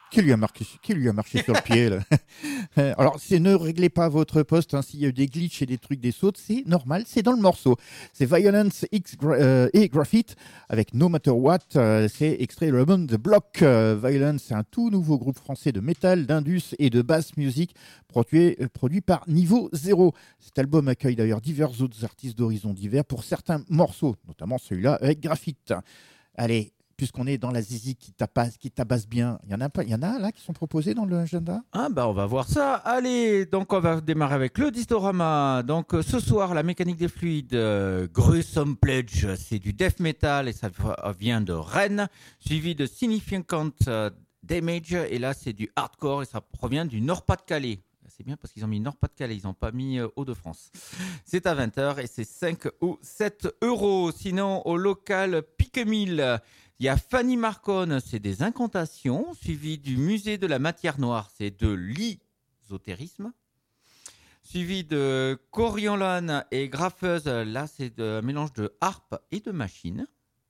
Qui lui a marché sur le pied là. Alors, ne réglez pas votre poste. S'il y a eu des glitches et des trucs, des sautes, c'est normal, c'est dans le morceau. C'est Violence et Graffiti avec No Matter What. C'est extrait de l'album The Block. Violence, c'est un tout nouveau groupe français de métal, d'indus et de bass music produit par Niveau Zéro. Cet album accueille d'ailleurs divers autres artistes d'horizons divers pour certains morceaux, notamment celui-là avec Graffiti. Allez, puisqu'on est dans la zizi qui tabasse bien, il y en a là qui sont proposés dans l'agenda. Ah bah on va voir ça. Allez, donc on va démarrer avec le Distorama. Donc ce soir, la mécanique des fluides, Gruesome Pledge, c'est du death metal et ça vient de Rennes, suivi de Significant Damage et là c'est du hardcore et ça provient du Nord-Pas-de-Calais. C'est bien parce qu'ils ont mis Nord-Pas-de-Calais, ils n'ont pas mis Hauts-de-France. C'est à 20h et c'est 5 ou 7 euros. Sinon, au local Piquemille, il y a Fanny Marcone, c'est des incantations, suivi du musée de la matière noire, c'est de l'ésotérisme. Suivi de Coriolan et Graffeuse, là c'est un mélange de harpe et de machine.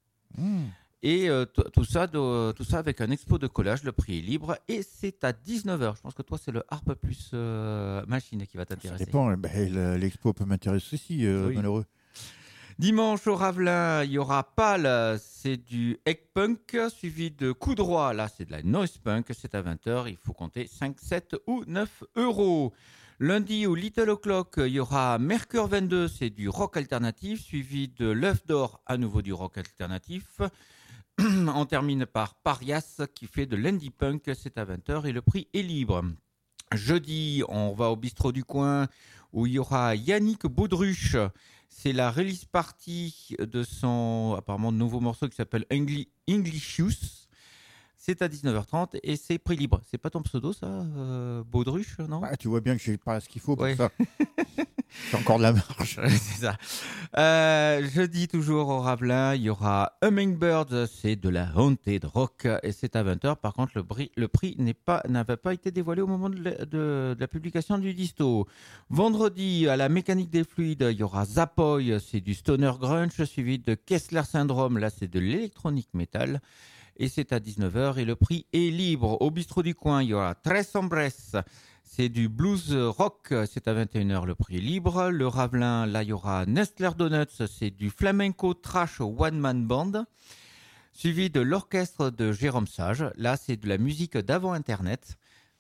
Et tout ça avec un expo de collage, le prix est libre et c'est à 19h. Je pense que toi c'est le harpe plus machine qui va t'intéresser. Ça dépend, l'expo peut m'intéresser aussi, oui. Malheureux. Dimanche au Ravelin, il y aura Pâle, c'est du egg punk, suivi de Coup droit, là c'est de la noise punk, c'est à 20h, il faut compter 5, 7 ou 9 euros. Lundi au Little O'Clock, il y aura Mercure 22, c'est du rock alternatif, suivi de L'œuf d'or, à nouveau du rock alternatif. On termine par Parias qui fait de l'indie punk, c'est à 20h et le prix est libre. Jeudi, on va au bistrot du coin où il y aura Yannick Baudruche. C'est la release party de son apparemment nouveau morceau qui s'appelle Englishus. C'est à 19h30 et c'est prix libre. C'est pas ton pseudo ça, Baudruche, non ? Tu vois bien que j'ai pas ce qu'il faut pour ouais. ça. J'ai encore de la marge. C'est ça. Jeudi, toujours au Ravelin, il y aura Hummingbird, c'est de la haunted rock et c'est à 20h. Par contre, le prix n'avait pas été dévoilé au moment de la publication du disto. Vendredi, à la mécanique des fluides, il y aura Zapoy, c'est du stoner grunge, suivi de Kessler Syndrome, là c'est de l'électronique metal. Et c'est à 19h et le prix est libre. Au bistrot du coin, il y aura Tres Hombres. C'est du blues rock, c'est à 21h, le prix est libre. Le Ravelin, là, il y aura Nestler Donuts, c'est du flamenco trash one-man band. Suivi de l'orchestre de Jérôme Sage. Là, c'est de la musique d'avant Internet.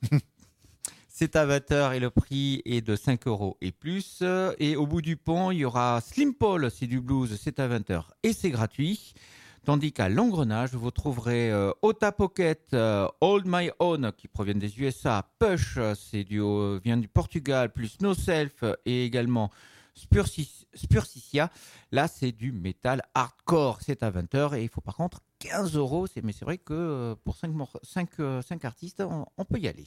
C'est à 20h et le prix est de 5 euros et plus. Et au bout du pont, il y aura Slim Paul, c'est du blues, c'est à 20h et c'est gratuit. Tandis qu'à l'engrenage, vous trouverez Ota Pocket, Hold My Own, qui proviennent des USA, Push, vient du Portugal, plus No Self, et également Spursicia. Là, c'est du métal hardcore, c'est à 20h, et il faut par contre 15 euros. Mais c'est vrai que pour 5 artistes, on peut y aller.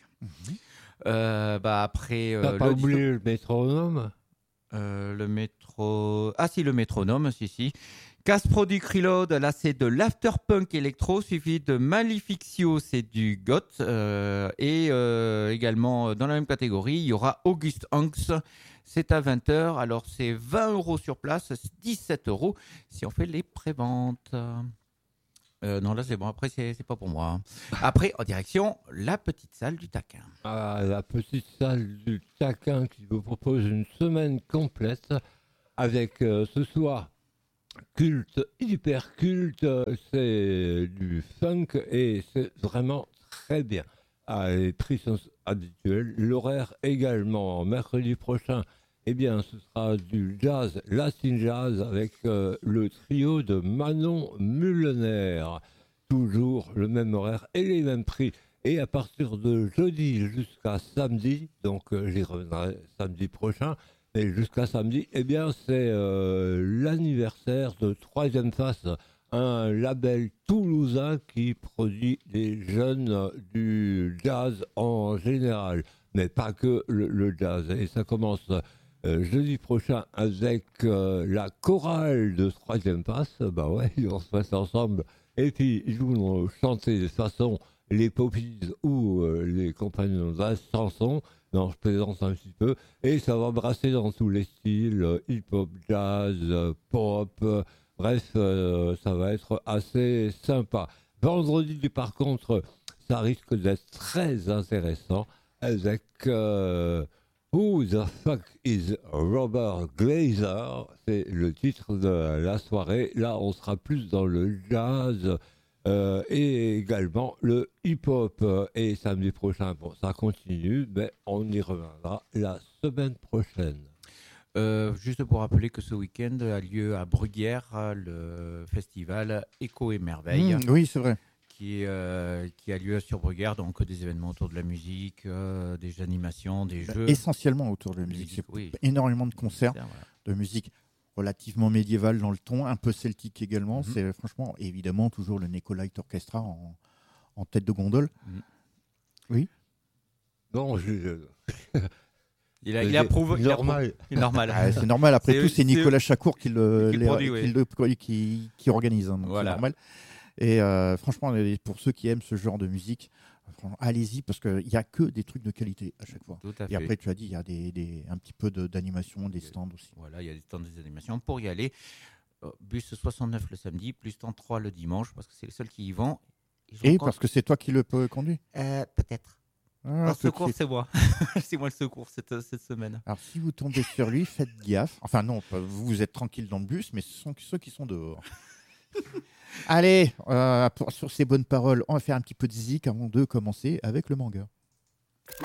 Après... T'as pas oublié le métronome ? Le métro... Ah si, le métronome, si. Casse Product Reload, là c'est de l'afterpunk électro, suivi de Maleficio, c'est du goth. Et également dans la même catégorie, il y aura August Hanks, c'est à 20h. Alors c'est 20 euros sur place, 17 euros si on fait les préventes. Non, là c'est bon, après c'est pas pour moi. Après, en direction, la petite salle du taquin. Ah, la petite salle du taquin qui vous propose une semaine complète avec ce soir culte, hyper culte, c'est du funk et c'est vraiment très bien. Les prix sont habituels, l'horaire également. Mercredi prochain, eh bien, ce sera du jazz, Latin Jazz avec le trio de Manon Mullener. Toujours le même horaire et les mêmes prix. Et à partir de jeudi jusqu'à samedi, donc j'y reviendrai samedi prochain, mais jusqu'à samedi, eh bien, c'est l'anniversaire de Troisième Face, un label toulousain qui produit des jeunes du jazz en général, mais pas que le jazz. Et ça commence jeudi prochain avec la chorale de Troisième Face. Bah ouais, ils vont se passer ensemble. Et puis, ils vont chanter de toute façon les Poppies ou les compagnons de la chanson. Non, je plaisante un petit peu. Et ça va brasser dans tous les styles, hip-hop, jazz, pop. Bref, ça va être assez sympa. Vendredi, par contre, Ça risque d'être très intéressant avec Who the fuck is Robert Glazer? C'est le titre de la soirée. Là, on sera plus dans le jazz et également le hip-hop. Et samedi prochain, bon, ça continue, mais on y reviendra la semaine prochaine. Juste pour rappeler que ce week-end a lieu à Bruguière le festival Écho et Merveille. Oui, c'est vrai. Qui a lieu sur Bruguière, donc des événements autour de la musique, des animations, des jeux. Essentiellement autour de la musique. C'est oui. Énormément de concerts, Voilà. de musique relativement médiévale dans le ton, un peu celtique également. C'est franchement, évidemment, toujours le Nicolite Orchestra en tête de gondole. Oui. Non, il approuve. Normal. C'est normal. C'est normal. Après tout, c'est Nicolas Chacour qui organise. Donc voilà. C'est normal. Et franchement, pour ceux qui aiment ce genre de musique, allez-y parce qu'il n'y a que des trucs de qualité à chaque fois. Tout à fait. Et après, tu as dit, il y a un petit peu d'animation, des stands aussi. Voilà, il y a des stands des animations pour y aller. Bus 69 le samedi, plus 33 le dimanche, parce que c'est les seuls qui y vont. Et parce que c'est toi qui le conduis peut-être. Le secours, c'est moi. C'est moi le secours cette semaine. Alors, si vous tombez sur lui, faites gaffe. Enfin, non, vous êtes tranquille dans le bus, mais ce sont ceux qui sont dehors. Allez, sur ces bonnes paroles, on va faire un petit peu de zik avant de commencer avec le manga.